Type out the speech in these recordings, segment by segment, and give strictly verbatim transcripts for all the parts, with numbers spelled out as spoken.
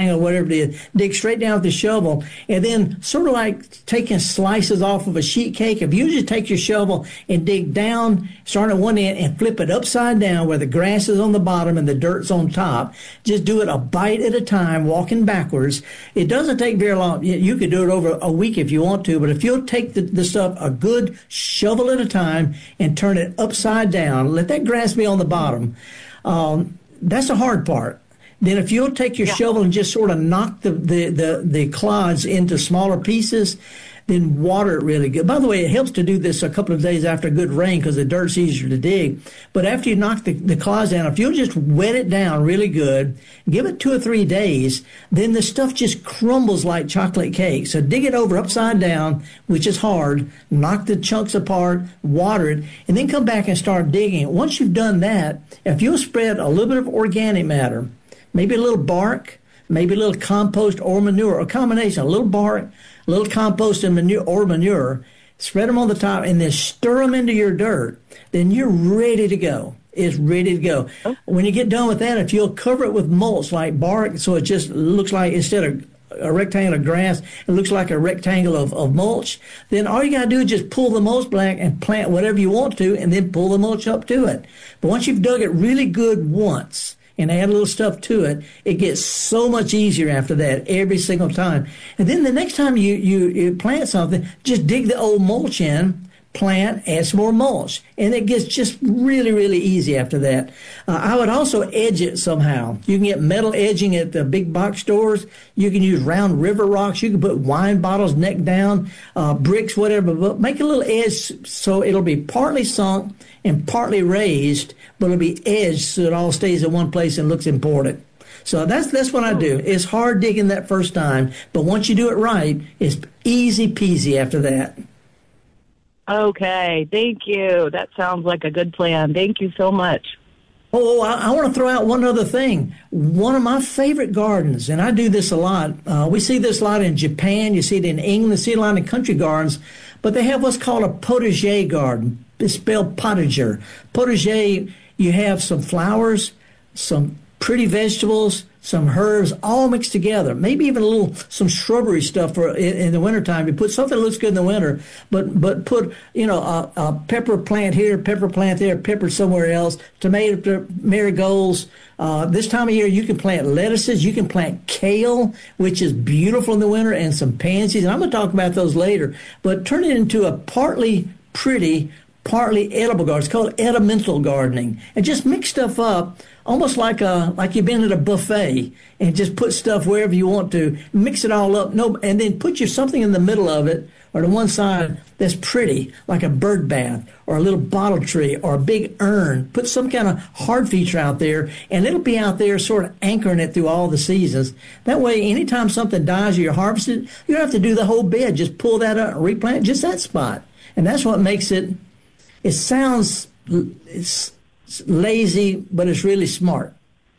rectangle, whatever it is, dig straight down with the shovel, and then sort of like taking slices off of a sheet cake. If you just take your shovel and dig down, start at one end and flip it upside down where the grass is on the bottom and the dirt's on top, just do it a bite at a time, walking backwards. It doesn't take very long. You could do it over a week if you want to, but if you'll take the, the stuff a good shovel at a time and turn it upside down, let that grass be on the bottom. Um, that's the hard part. Then if you'll take your yeah. shovel and just sort of knock the, the, the, the clods into smaller pieces, then water it really good. By the way, it helps to do this a couple of days after a good rain because the dirt's easier to dig. But after you knock the, the clods down, if you'll just wet it down really good, give it two or three days, then the stuff just crumbles like chocolate cake. So dig it over upside down, which is hard, knock the chunks apart, water it, and then come back and start digging. Once you've done that, if you'll spread a little bit of organic matter, maybe a little bark, maybe a little compost or manure, a combination, a little bark, a little compost and manure or manure, spread them on the top, and then stir them into your dirt, then you're ready to go. It's ready to go. Oh. When you get done with that, if you'll cover it with mulch like bark, so it just looks like, instead of a rectangle of grass, it looks like a rectangle of, of mulch, then all you got to do is just pull the mulch back and plant whatever you want to, and then pull the mulch up to it. But once you've dug it really good once, and add a little stuff to it, it gets so much easier after that every single time. And then the next time you, you, you plant something, just dig the old mulch in, plant, add some more mulch. And it gets just really, really easy after that. Uh, I would also edge it somehow. You can get metal edging at the big box stores. You can use round river rocks. You can put wine bottles neck down, uh, bricks, whatever. But make a little edge so it'll be partly sunk and partly raised, but it'll be edged so it all stays in one place and looks important. So that's that's what I do. It's hard digging that first time, but once you do it right, it's easy peasy after that. Okay, thank you. That sounds like a good plan. Thank you so much. Oh, I, I want to throw out one other thing. One of my favorite gardens, and I do this a lot. Uh, we see this a lot in Japan. You see it in England. You see it a lot in country gardens. But they have what's called a potager garden. It's spelled potager. Potager, you have some flowers, some pretty vegetables, some herbs, all mixed together. Maybe even a little, some shrubbery stuff for in, in the wintertime. You put something that looks good in the winter, but but put, you know, a, a pepper plant here, pepper plant there, pepper somewhere else, tomato, marigolds. Uh, this time of year, you can plant lettuces. You can plant kale, which is beautiful in the winter, and some pansies. And I'm going to talk about those later. But turn it into a partly pretty, partly edible garden. It's called edimental gardening. And just mix stuff up, almost like a like you've been at a buffet, and just put stuff wherever you want to. Mix it all up, no, and then put you something in the middle of it, or to one side that's pretty, like a bird bath, or a little bottle tree, or a big urn. Put some kind of hard feature out there, and it'll be out there sort of anchoring it through all the seasons. That way, anytime something dies or you harvest it, you don't have to do the whole bed. Just pull that up and replant just that spot. And that's what makes it, it sounds it's lazy, but it's really smart.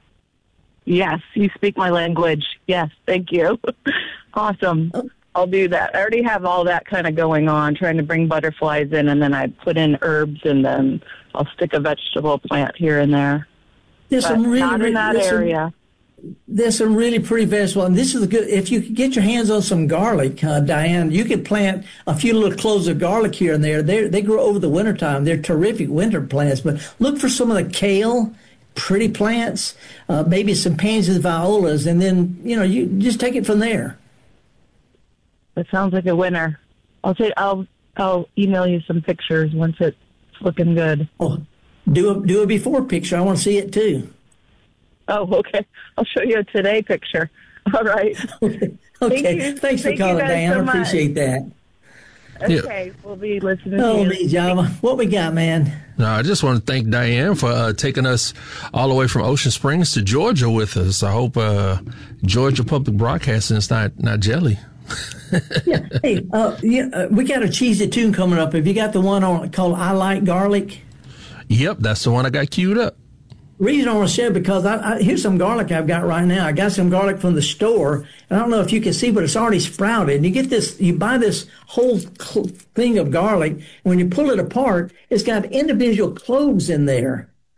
Yes, you speak my language. Yes, thank you. Awesome. Oh. I'll do that. I already have all that kind of going on, trying to bring butterflies in, and then I put in herbs, and then I'll stick a vegetable plant here and there. There's but some really, not in that there's area. Some, there's some really pretty vegetables, and this is a good. If you could get your hands on some garlic, uh, Diane, you could plant a few little cloves of garlic here and there. They they grow over the wintertime. They're terrific winter plants. But look for some of the kale, pretty plants, uh, maybe some pansies, violas, and then you know you just take it from there. That sounds like a winner. I'll say I'll I'll email you some pictures once it's looking good. Oh, do a do a before picture. I want to see it too. Oh, okay. I'll show you a today picture. All right. Okay. Okay. Thank you. Thanks for Thank calling, Diane. so I appreciate that. Okay, Yeah. we'll be listening Oh, to me, you. Java. What we got, man? No, I just want to thank Diane for uh, taking us all the way from Ocean Springs to Georgia with us. I hope uh, Georgia Public Broadcasting is not, not jelly. Yeah. Hey, uh, yeah, uh, we got a cheesy tune coming up. Have you got the one on called "I Like Garlic"? Yep, that's the one I got queued up. Reason I want to share because I, I, here's some garlic I've got right now. I got some garlic from the store, and I don't know if you can see, but it's already sprouted. And you get this, you buy this whole thing of garlic, and when you pull it apart, it's got individual cloves in there.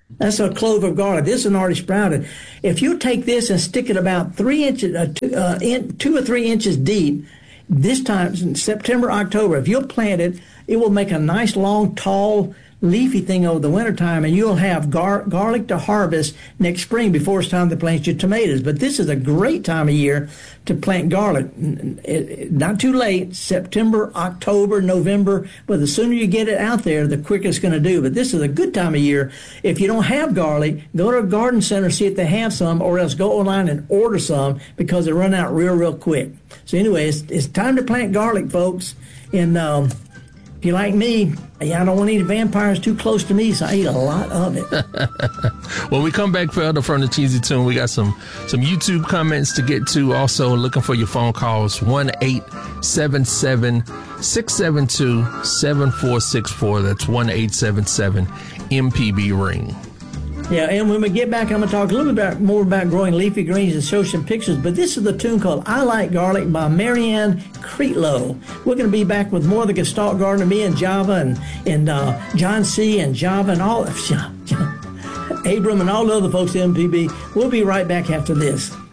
That's a clove of garlic. This is already sprouted. If you take this and stick it about three inches, uh, two, uh, in, two or three inches deep, this time in September, October, if you'll plant it, it will make a nice, long, tall, leafy thing over the wintertime, and you'll have gar- garlic to harvest next spring before it's time to plant your tomatoes. But this is a great time of year to plant garlic. It, it, not too late, September, October, November, but the sooner you get it out there, the quicker it's going to do. But this is a good time of year. If you don't have garlic, go to a garden center, see if they have some, or else go online and order some because they run out real, real quick. So anyway, it's, it's time to plant garlic, folks. And um, if you're like me, I don't want any vampires too close to me, so I eat a lot of it. When we come back further from the Cheesy Tune, we got some some YouTube comments to get to. Also, looking for your phone calls, one eight seven seven, six seven two, seven four six four. That's one eight seven seven M P B ring. Yeah, and when we get back, I'm going to talk a little bit about, more about growing leafy greens and show some pictures. But this is the tune called I Like Garlic by Marianne Creetlow. We're going to be back with more of the Gestalt Gardener, me and Java and, and uh, John C. and Java and all, Abram and all the other folks at M P B. We'll be right back after this.